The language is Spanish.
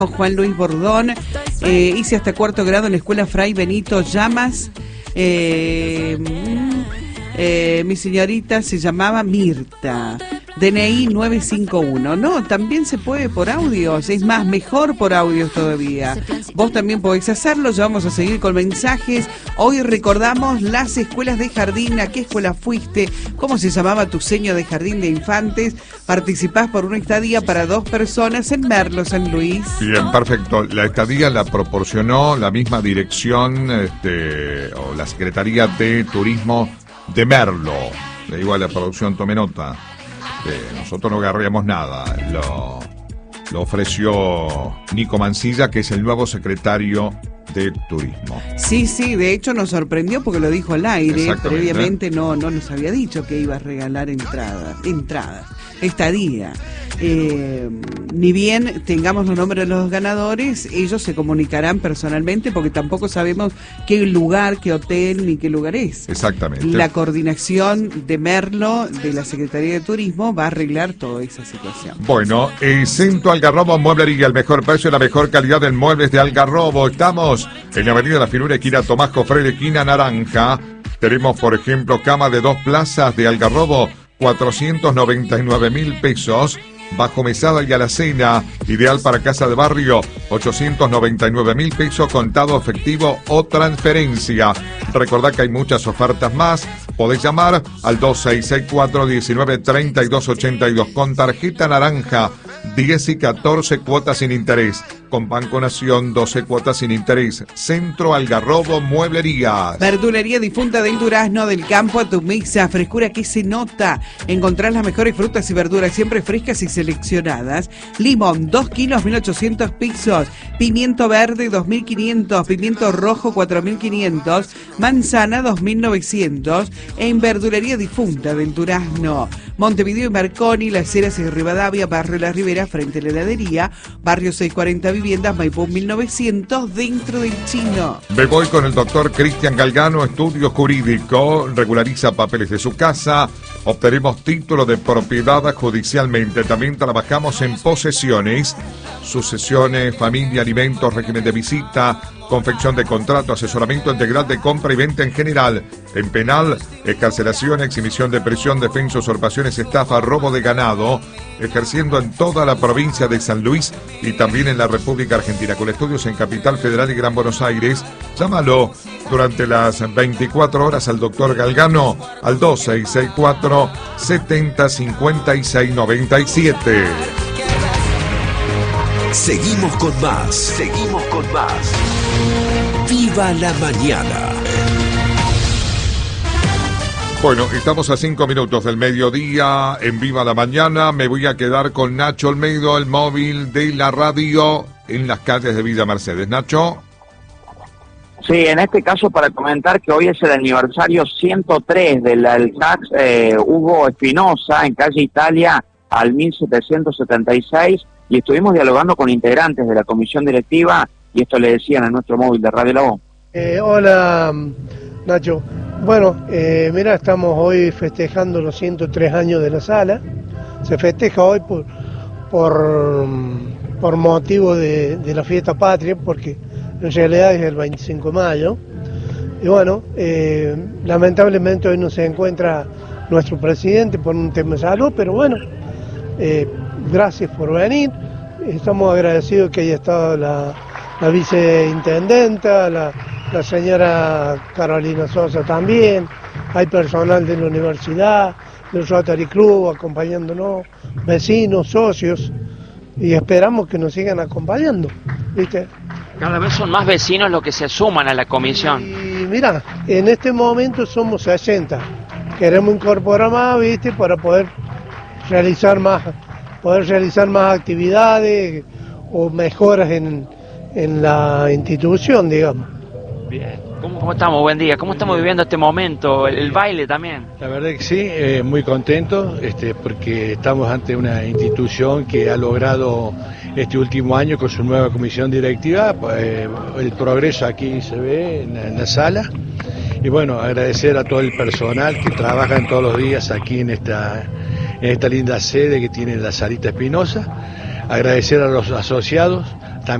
Juan Luis Bordón, hice hasta cuarto grado en la escuela Fray Benito Llamas. Mi señorita se llamaba Mirta. DNI 951. No, también se puede por audios. Es más, mejor por audios todavía. Vos también podés hacerlo. Ya vamos a seguir con mensajes. Hoy recordamos las escuelas de jardín. ¿A qué escuela fuiste? ¿Cómo se llamaba tu seño de jardín de infantes? Participás por una estadía para 2 personas en Merlo, San Luis. Bien, perfecto. La estadía la proporcionó la misma dirección o la Secretaría de Turismo de Merlo. Le digo a la producción, tome nota. Nosotros no agarramos nada. Lo ofreció Nico Mancilla, que es el nuevo secretario de Turismo. Sí, de hecho nos sorprendió porque lo dijo al aire. Previamente no nos había dicho que iba a regalar entradas, estadía. Ni bien tengamos los nombres de los ganadores, ellos se comunicarán personalmente porque tampoco sabemos qué lugar, qué hotel ni qué lugar es. Exactamente. La coordinación de Merlo, de la Secretaría de Turismo, va a arreglar toda esa situación. Bueno, Centro Algarrobo Mueblería, el mejor precio y la mejor calidad en muebles de Algarrobo. Estamos en la avenida La Finura, esquina Tomás Cofré, esquina Naranja. Tenemos, por ejemplo, cama de 2 plazas de Algarrobo, 499.000 pesos. Bajo mesada y alacena, ideal para casa de barrio, 899.000 pesos, contado efectivo o transferencia. Recordá que hay muchas ofertas más. Podés llamar al 2664-193282 con tarjeta naranja, 10 y 14 cuotas sin interés. Con Banco Nación, 12 cuotas sin interés. Centro Algarrobo Mueblerías. Verdulería Difunta del Durazno, del campo a tu mesa. Frescura que se nota. Encontrás las mejores frutas y verduras, siempre frescas y seleccionadas. Limón, 2 kilos, 1.800 pesos. Pimiento verde, 2.500. Pimiento rojo, 4.500. Manzana, 2.900. En Verdulería Difunta del Durazno. Montevideo y Marconi, Las Heras y Rivadavia, Barrio La Ribera, frente a la heladería. Barrio 640 Viviendas, Maipú 1900, dentro del Chino. Me voy con el doctor Cristian Galgano, estudio jurídico, regulariza papeles de su casa, obtenemos título de propiedad judicialmente, también trabajamos en posesiones, sucesiones, familia, alimentos, régimen de visita, confección de contrato, asesoramiento integral de compra y venta en general, en penal, excarcelación, exhibición de prisión, defensa, usurpaciones, estafa, robo de ganado, ejerciendo en toda la provincia de San Luis y también en la República Argentina, con estudios en Capital Federal y Gran Buenos Aires. Llámalo durante las 24 horas al doctor Galgano al 2664 70 56 97. Seguimos con más. ¡Viva la mañana! Bueno, estamos a 5 minutos del mediodía en Viva la Mañana. Me voy a quedar con Nacho Olmedo, el móvil de la radio en las calles de Villa Mercedes. Nacho. Sí, en este caso para comentar que hoy es el aniversario 103 del tax Hugo Espinosa en calle Italia al 1776 y estuvimos dialogando con integrantes de la comisión directiva y esto le decían a nuestro móvil de Radio La Voz. Hola Nacho, bueno, mira, estamos hoy festejando los 103 años de la sala. Se festeja hoy por motivo de la fiesta patria, porque en realidad es el 25 de mayo. Y bueno, lamentablemente hoy no se encuentra nuestro presidente por un tema de salud, pero bueno, gracias por venir. Estamos agradecidos que haya estado la viceintendenta, la señora Carolina Sosa también, hay personal de la universidad, del Rotary Club acompañándonos, vecinos, socios, y esperamos que nos sigan acompañando, ¿viste? Cada vez son más vecinos los que se suman a la comisión. Y mira, en este momento somos 60, queremos incorporar más, ¿viste? Para poder realizar más actividades o mejoras en la institución, digamos. Bien. ¿Cómo estamos? Buen día. ¿Cómo estamos viviendo este momento? El baile también. La verdad que sí, muy contento, porque estamos ante una institución que ha logrado este último año con su nueva comisión directiva, el progreso aquí se ve en la sala. Y bueno, agradecer a todo el personal que trabaja todos los días aquí en esta linda sede que tiene la Salita Espinosa. agradecer a los asociados, también